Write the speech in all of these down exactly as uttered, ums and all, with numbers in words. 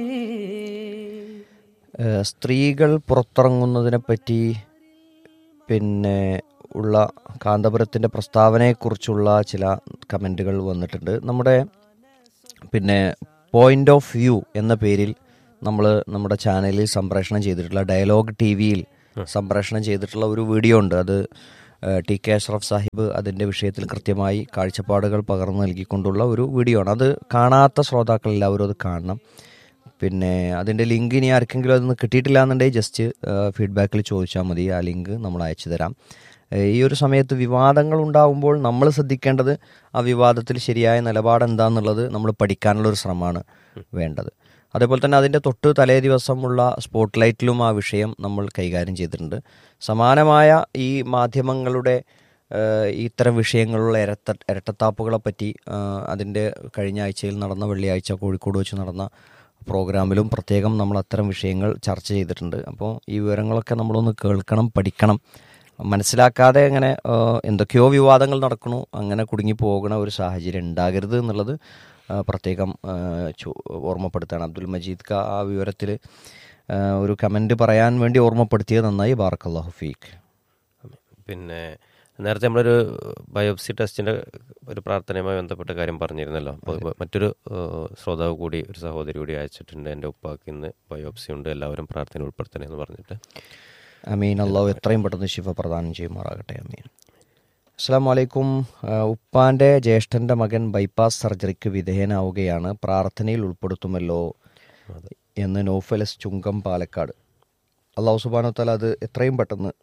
ഏഹ് സ്ത്രീകൾ പുറത്തിറങ്ങുന്നതിനെപ്പറ്റി പിന്നെ ഉള്ള കാന്തപുരത്തിൻ്റെ പ്രസ്താവനയെക്കുറിച്ചുള്ള ചില കമൻറ്റുകൾ വന്നിട്ടുണ്ട്. നമ്മുടെ പിന്നെ പോയിൻ്റ് ഓഫ് വ്യൂ എന്ന പേരിൽ നമ്മൾ നമ്മുടെ ചാനലിൽ സംപ്രേഷണം ചെയ്തിട്ടുള്ള ഡയലോഗ് ടി വിയിൽ സംപ്രേഷണം ചെയ്തിട്ടുള്ള ഒരു വീഡിയോ ഉണ്ട്. അത് ടി കെ അഷ്റഫ് സാഹിബ് അതിൻ്റെ വിഷയത്തിൽ കൃത്യമായി കാഴ്ചപ്പാടുകൾ പകർന്നു നൽകിക്കൊണ്ടുള്ള ഒരു വീഡിയോ ആണ്. അത് കാണാത്ത ശ്രോതാക്കൾ എല്ലാവരും അത് കാണണം. പിന്നെ അതിൻ്റെ ലിങ്ക് ഇനി ആർക്കെങ്കിലും അതൊന്നും കിട്ടിയിട്ടില്ല എന്നുണ്ടെങ്കിൽ ജസ്റ്റ് ഫീഡ്ബാക്കിൽ ചോദിച്ചാൽ മതി, ആ ലിങ്ക് നമ്മൾ അയച്ചു തരാം. ഈ ഒരു സമയത്ത് വിവാദങ്ങൾ ഉണ്ടാകുമ്പോൾ നമ്മൾ ശ്രദ്ധിക്കേണ്ടത് ആ വിവാദത്തിൽ ശരിയായ നിലപാട് എന്താണെന്നുള്ളത് നമ്മൾ പഠിക്കാനുള്ളൊരു ശ്രമമാണ് വേണ്ടത്. അതേപോലെ തന്നെ അതിൻ്റെ തൊട്ട് തലേ ദിവസമുള്ള സ്പോട്ട് ലൈറ്റിലും ആ വിഷയം നമ്മൾ കൈകാര്യം ചെയ്തിട്ടുണ്ട്. സമാനമായ ഈ മാധ്യമങ്ങളുടെ ഇത്തരം വിഷയങ്ങളുള്ള ഇരട്ട ഇരട്ടത്താപ്പുകളെ പറ്റി അതിൻ്റെ കഴിഞ്ഞ ആഴ്ചയിൽ നടന്ന വെള്ളിയാഴ്ച കോഴിക്കോട് വെച്ച് നടന്ന പ്രോഗ്രാമിലും പ്രത്യേകം നമ്മൾ അത്തരം വിഷയങ്ങൾ ചർച്ച ചെയ്തിട്ടുണ്ട്. അപ്പോൾ ഈ വിവരങ്ങളൊക്കെ നമ്മളൊന്ന് കേൾക്കണം, പഠിക്കണം. മനസ്സിലാക്കാതെ അങ്ങനെ എന്തൊക്കെയോ വിവാദങ്ങൾ നടക്കണു, അങ്ങനെ കുടുങ്ങി പോകുന്ന ഒരു സാഹചര്യം ഉണ്ടാകരുത് എന്നുള്ളത് പ്രത്യേകം ഓർമ്മപ്പെടുത്താണ്. അബ്ദുൽ മജീദ് ക ആ വിവരത്തിൽ ഒരു കമൻറ്റ് പറയാൻ വേണ്ടി ഓർമ്മപ്പെടുത്തിയത് നന്നായി. ബാറക്കല്ലാഹു ഫീക്ക്. പിന്നെ നേരത്തെ നമ്മളൊരു ബയോപ്സി ടെസ്റ്റിൻ്റെ ഒരു പ്രാർത്ഥനയുമായി ബന്ധപ്പെട്ട കാര്യം പറഞ്ഞിരുന്നല്ലോ. അപ്പോൾ മറ്റൊരു ശ്രോതാവ് കൂടി, ഒരു സഹോദരി കൂടി അയച്ചിട്ടുണ്ട്. എൻ്റെ ഉപ്പാക്ക് ഇന്ന് ബയോപ്സി ഉണ്ട്, എല്ലാവരും പ്രാർത്ഥന ഉൾപ്പെടുത്തണേ എന്ന് പറഞ്ഞിട്ട്. അമീൻ. അള്ളാഹു എത്രയും പെട്ടെന്ന് ശിഫ പ്രദാനം ചെയ്യുമാറാകട്ടെ. അമീൻ. അസ്സലാമു അലൈക്കും. ഉപ്പാൻ്റെ ജ്യേഷ്ഠൻ്റെ മകൻ ബൈപ്പാസ് സർജറിക്ക് വിധേയനാവുകയാണ്, പ്രാർത്ഥനയിൽ ഉൾപ്പെടുത്തുമല്ലോ എന്ന് നോഫലസ് ചുങ്കം പാലക്കാട്. അള്ളാഹു സുബ്ഹാനഹു വ തആല അത് എത്രയും പെട്ടെന്ന്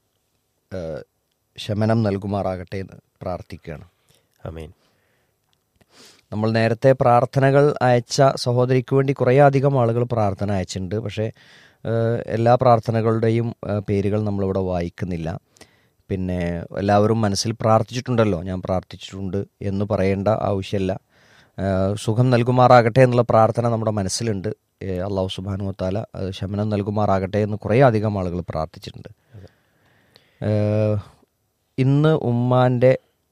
ശമനം നൽകുമാറാകട്ടെ എന്ന് പ്രാർത്ഥിക്കുകയാണ്. ആമീൻ. നമ്മൾ നേരത്തെ പ്രാർത്ഥനകൾ അയച്ച സഹോദരിക്ക് വേണ്ടി കുറേ അധികം ആളുകൾ പ്രാർത്ഥന അയച്ചിട്ടുണ്ട്. പക്ഷേ എല്ലാ പ്രാർത്ഥനകളുടെയും പേരുകൾ നമ്മളിവിടെ വായിക്കുന്നില്ല. പിന്നെ എല്ലാവരും മനസ്സിൽ പ്രാർത്ഥിച്ചിട്ടുണ്ടല്ലോ, ഞാൻ പ്രാർത്ഥിച്ചിട്ടുണ്ട് എന്ന് പറയേണ്ട ആവശ്യമില്ല. സുഖം നൽകുമാറാകട്ടെ എന്നുള്ള പ്രാർത്ഥന നമ്മുടെ മനസ്സിലുണ്ട്. അള്ളാഹു സുബ്ഹാനഹു വ തആല ശമനം നൽകുമാറാകട്ടെ എന്ന് കുറേ അധികം ആളുകൾ പ്രാർത്ഥിച്ചിട്ടുണ്ട്. ഇന്ന് ഉമ്മാൻ്റെ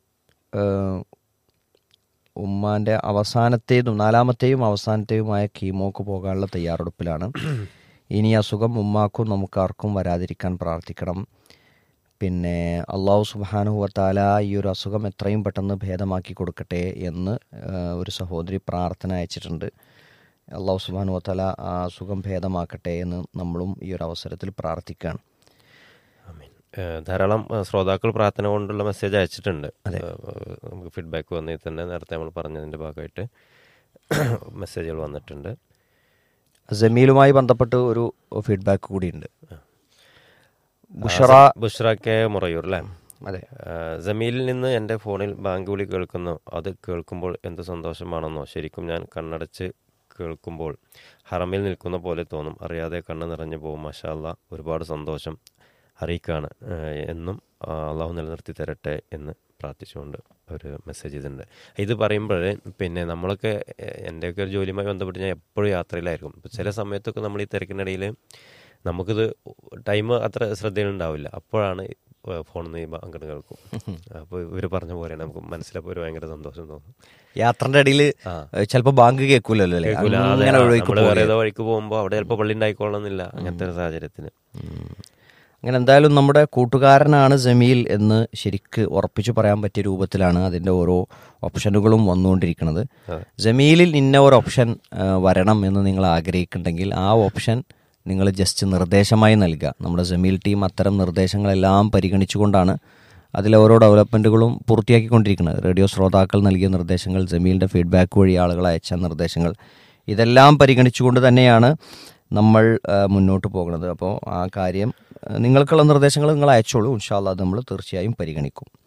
ഉമ്മാൻ്റെ അവസാനത്തേതും നാലാമത്തെയും അവസാനത്തെയുമായ കീമോക്ക് പോകാനുള്ള തയ്യാറെടുപ്പിലാണ്. ഇനി അസുഖം ഉമ്മാക്കും നമുക്കാർക്കും വരാതിരിക്കാൻ പ്രാർത്ഥിക്കണം. പിന്നെ അള്ളാഹു സുബ്ഹാനഹു വ തആല ഈ ഒരു അസുഖം എത്രയും പെട്ടെന്ന് ഭേദമാക്കി കൊടുക്കട്ടെ എന്ന് ഒരു സഹോദരി പ്രാർത്ഥന അയച്ചിട്ടുണ്ട്. അള്ളാഹു സുബ്ഹാനഹു വ തആല ആ അസുഖം ഭേദമാക്കട്ടെ എന്ന് നമ്മളും ഈ ഒരു അവസരത്തിൽ പ്രാർത്ഥിക്കുകയാണ്. ധാരാളം ശ്രോതാക്കൾ പ്രാർത്ഥന കൊണ്ടുള്ള മെസ്സേജ് അയച്ചിട്ടുണ്ട്. നമുക്ക് ഫീഡ്ബാക്ക് വന്നതിൽ തന്നെ നേരത്തെ നമ്മൾ പറഞ്ഞതിൻ്റെ ഭാഗമായിട്ട് മെസ്സേജുകൾ വന്നിട്ടുണ്ട്. ജമീലുമായി ബന്ധപ്പെട്ട് ഒരു ഫീഡ്ബാക്ക് കൂടിയുണ്ട്. ബുഷറ ബുഷറ കെ മുറയൂർ അല്ലേ? അതെ. ജമീലിൽ നിന്ന് എൻ്റെ ഫോണിൽ ബാങ്ക് വിളി കേൾക്കുന്നു. അത് കേൾക്കുമ്പോൾ എന്ത് സന്തോഷമാണെന്നോ. ശരിക്കും ഞാൻ കണ്ണടച്ച് കേൾക്കുമ്പോൾ ഹറമിൽ നിൽക്കുന്ന പോലെ തോന്നും. അറിയാതെ കണ്ണ് നിറഞ്ഞു പോകും. മാഷാ അല്ലാഹ്, ഒരുപാട് സന്തോഷം അറിയിക്കുകയാണ്. എന്നും അള്ളാഹു നിലനിർത്തി തരട്ടെ എന്ന് പ്രാർത്ഥിച്ചുകൊണ്ട് ഒരു മെസ്സേജ് ചെയ്തിട്ടുണ്ട്. ഇത് പറയുമ്പോൾ പിന്നെ നമ്മളൊക്കെ എൻ്റെയൊക്കെ ഒരു ജോലിയുമായി ബന്ധപ്പെട്ട് ഞാൻ എപ്പോഴും യാത്രയിലായിരിക്കും. ഇപ്പോൾ ചില സമയത്തൊക്കെ നമ്മൾ ഈ തിരക്കിനിടയിൽ നമുക്കിത് ടൈം അത്ര ശ്രദ്ധയിലുണ്ടാവില്ല. അപ്പോഴാണ് ഫോണിൽ നിന്ന് അങ്ങോട്ട് കേൾക്കും. അപ്പോൾ ഇവർ പറഞ്ഞ പോലെയാണ് നമുക്ക് മനസ്സിലപ്പോൾ ഒരു ഭയങ്കര സന്തോഷം തോന്നും. യാത്രൻ്റെ ഇടയിൽ ചിലപ്പോൾ ബാങ്ക് കേൾക്കൂലല്ലോ, വേറെ ഏതോ വഴിക്ക് പോകുമ്പോൾ അവിടെ ചിലപ്പോൾ പള്ളി ഉണ്ടായിക്കൊള്ളണമെന്നില്ല. അങ്ങനത്തെ ഒരു സാഹചര്യത്തിന് അങ്ങനെ എന്തായാലും നമ്മുടെ കൂട്ടുകാരനാണ് ജമീൽ എന്ന് ശരിക്ക് ഉറപ്പിച്ചു പറയാൻ പറ്റിയ രൂപത്തിലാണ് അതിൻ്റെ ഓരോ ഓപ്ഷനുകളും വന്നുകൊണ്ടിരിക്കുന്നത്. ജമീലിൽ ഇന്ന ഒരു ഓപ്ഷൻ വരണം എന്ന് നിങ്ങൾ ആഗ്രഹിക്കുന്നുണ്ടെങ്കിൽ ആ ഓപ്ഷൻ നിങ്ങൾ ജസ്റ്റ് നിർദ്ദേശമായി നൽകുക. നമ്മുടെ ജമീൽ ടീം അത്തരം നിർദ്ദേശങ്ങളെല്ലാം പരിഗണിച്ചുകൊണ്ടാണ് അതിലെ ഓരോ ഡെവലപ്മെൻറ്റുകളും പൂർത്തിയാക്കിക്കൊണ്ടിരിക്കുന്നത്. റേഡിയോ ശ്രോതാക്കൾ നൽകിയ നിർദ്ദേശങ്ങൾ, ജമീലിൻ്റെ ഫീഡ്ബാക്ക് വഴി ആളുകൾ അയച്ച നിർദ്ദേശങ്ങൾ, ഇതെല്ലാം പരിഗണിച്ചുകൊണ്ട് തന്നെയാണ് നമ്മൾ മുന്നോട്ട് പോകുന്നത്. അപ്പോൾ ആ കാര്യം നിങ്ങൾക്കുള്ള നിർദ്ദേശങ്ങൾ നിങ്ങൾ അയച്ചോളൂ. ഇൻഷാ അല്ലാഹ് അത് നമ്മൾ തീർച്ചയായും പരിഗണിക്കും.